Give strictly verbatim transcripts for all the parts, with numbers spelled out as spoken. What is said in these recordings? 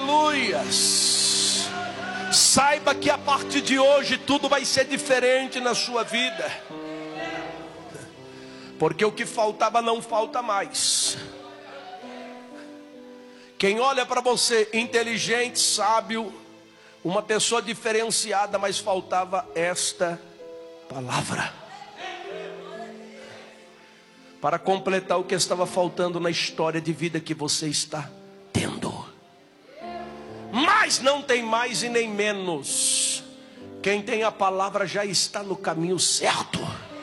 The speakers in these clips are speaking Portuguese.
Aleluias. Saiba que a partir de hoje tudo vai ser diferente na sua vida, porque o que faltava não falta mais. Quem olha para você inteligente, sábio, uma pessoa diferenciada, mas faltava esta palavra para completar o que estava faltando na história de vida que você está tendo. Mas não tem mais e nem menos. Quem tem a palavra já está no caminho certo.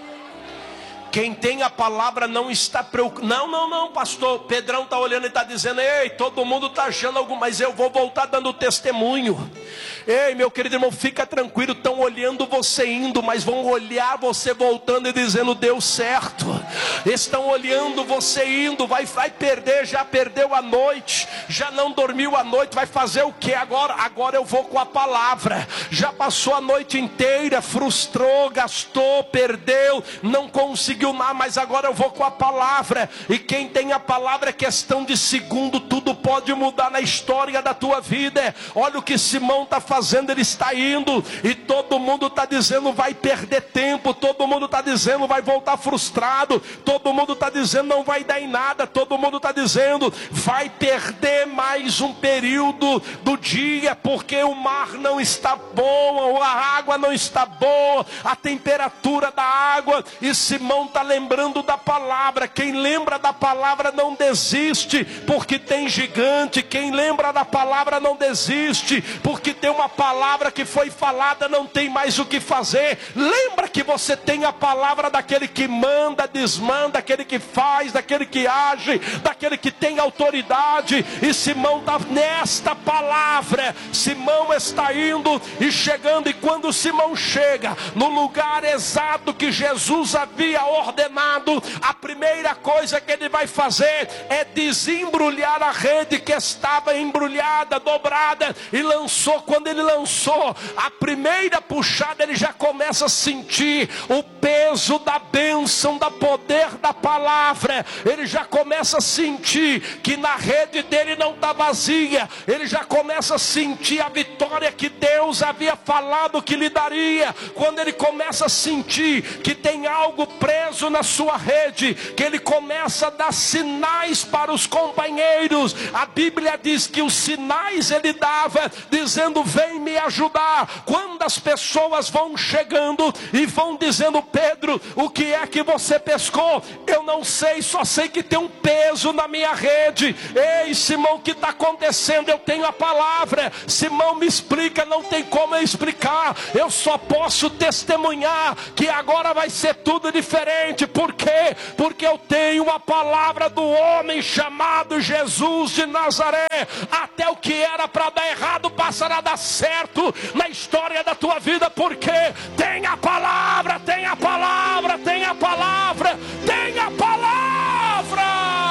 Quem tem a palavra não está preocupado. Não, não, não, pastor. Pedrão está olhando e está dizendo: ei, todo mundo está achando algo, mas eu vou voltar dando testemunho. Ei, meu querido irmão, fica tranquilo. Estão olhando você indo, mas vão olhar você voltando e dizendo: deu certo. Estão olhando você indo, vai, vai perder, já perdeu a noite, já não dormiu a noite, vai fazer o que agora? Agora eu vou com a palavra. Já passou a noite inteira, frustrou, gastou, perdeu, não conseguiu nada, mas agora eu vou com a palavra. E quem tem a palavra é questão de segundo, tudo pode mudar na história da tua vida. Olha o que Simão está fazendo, ele está indo, e todo mundo está dizendo vai perder tempo, todo mundo está dizendo vai voltar frustrado, todo mundo está dizendo não vai dar em nada, todo mundo está dizendo vai perder mais um período do dia, porque o mar não está bom, a água não está boa, a temperatura da água. E Simão está lembrando da palavra. Quem lembra da palavra não desiste, porque tem gigante. Quem lembra da palavra não desiste, porque tem uma palavra que foi falada, não tem mais o que fazer. Lembra que você tem a palavra daquele que manda, desmanda, daquele que faz, daquele que age, daquele que tem autoridade. E Simão está nesta palavra. Simão está indo e chegando, e quando Simão chega no lugar exato que Jesus havia ordenado, a primeira coisa que ele vai fazer é desembrulhar a rede que estava embrulhada, dobrada, e lançou. Quando ele lançou a primeira puxada, ele já começa a sentir o peso da bênção, da poder da palavra. Ele já começa a sentir que na rede dele não está vazia. Ele já começa a sentir a vitória que Deus havia falado que lhe daria. Quando ele começa a sentir que tem algo preso na sua rede, que ele começa a dar sinais para os companheiros. A Bíblia diz que os sinais ele dava, dizendo vem me ajudar. Quando as pessoas vão chegando e vão dizendo: Pedro, o que é que você pescou? Eu não sei, só sei que tem um peso na minha rede. Ei, Simão, o que está acontecendo? Eu tenho a palavra. Simão, me explica. Não tem como eu explicar, eu só posso testemunhar que agora vai ser tudo diferente. Por quê? Porque eu tenho a palavra do homem chamado Jesus de Nazaré. Até o que era para dar errado passará a dar certo na história da tua vida. Porque tem a palavra, tem a palavra, tem a palavra, tem a palavra.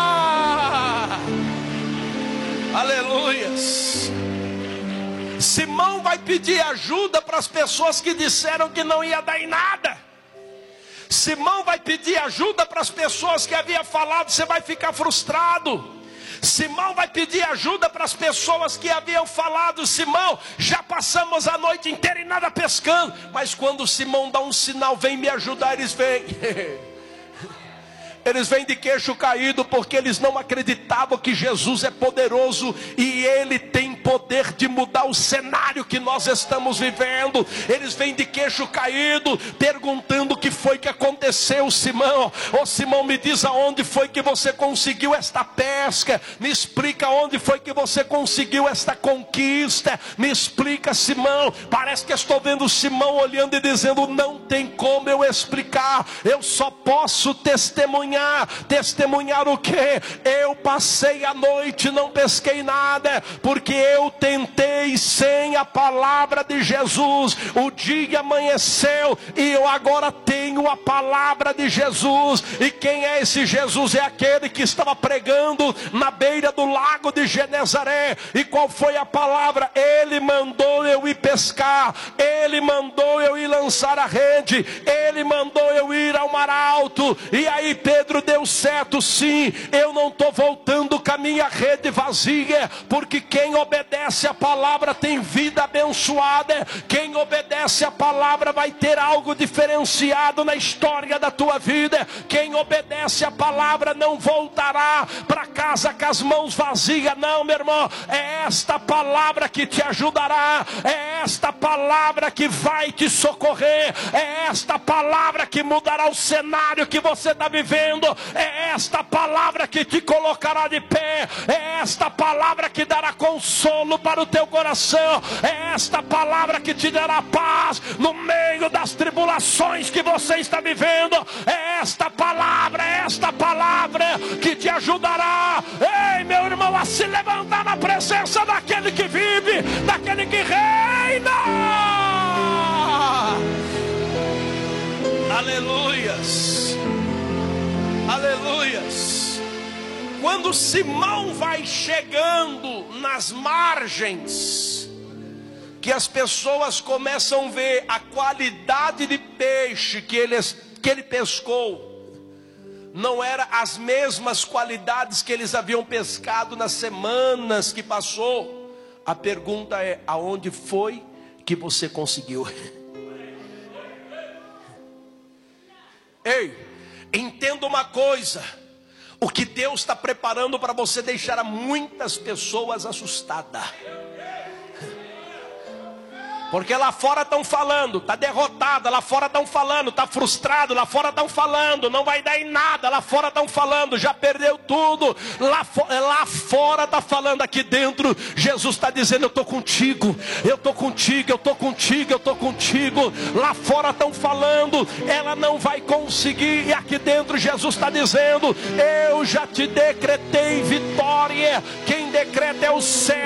Aleluias. Simão vai pedir ajuda para as pessoas que disseram que não ia dar em nada. Simão vai pedir ajuda para as pessoas que havia falado você vai ficar frustrado. Simão vai pedir ajuda para as pessoas que haviam falado: Simão, já passamos a noite inteira e nada pescando. Mas quando Simão dá um sinal, vem me ajudar, eles vêm. Eles vêm de queixo caído, porque eles não acreditavam que Jesus é poderoso e Ele tem poder de mudar o cenário que nós estamos vivendo. Eles vêm de queixo caído, perguntando o que foi que aconteceu. Simão, ô Simão, me diz aonde foi que você conseguiu esta pesca, me explica onde foi que você conseguiu esta conquista, me explica, Simão. Parece que estou vendo Simão olhando e dizendo: não tem como eu explicar, eu só posso testemunhar. Testemunhar o que? Eu passei a noite, não pesquei nada, porque eu tentei sem a palavra de Jesus. O dia amanheceu e eu agora tenho a palavra de Jesus. E quem é esse Jesus? É aquele que estava pregando na beira do lago de Genezaré. E qual foi a palavra? Ele mandou eu ir pescar, Ele mandou eu ir lançar a rede, Ele mandou eu ir ao mar alto. E aí Pedro Pedro deu certo sim. Eu não estou voltando com a minha rede vazia, porque quem obedece a palavra tem vida abençoada. Quem obedece a palavra vai ter algo diferenciado na história da tua vida. Quem obedece a palavra não voltará para casa com as mãos vazias, não, meu irmão. É esta palavra que te ajudará, é esta palavra que vai te socorrer, é esta palavra que mudará o cenário que você está vivendo, é esta palavra que te colocará de pé, é esta palavra que dará consolo para o teu coração, é esta palavra que te dará paz no meio das tribulações que você está vivendo, é esta palavra, é esta palavra que te ajudará, ei meu irmão, a se levantar na presença daquele que vive, daquele que reina. Aleluias, aleluias. Quando Simão vai chegando nas margens, que as pessoas começam a ver a qualidade de peixe que ele, que ele pescou, não era as mesmas qualidades que eles haviam pescado nas semanas que passou. A pergunta é: aonde foi que você conseguiu? Ei, entenda uma coisa: o que Deus está preparando para você deixará muitas pessoas assustadas. Porque lá fora estão falando, está derrotada, lá fora estão falando, está frustrado, lá fora estão falando, não vai dar em nada, lá fora estão falando, já perdeu tudo, lá, fo lá fora está falando, aqui dentro Jesus está dizendo: eu estou contigo, eu estou contigo, eu estou contigo, eu estou contigo. Lá fora estão falando, ela não vai conseguir, e aqui dentro Jesus está dizendo: eu já te decretei vitória. Quem decreta é o céu.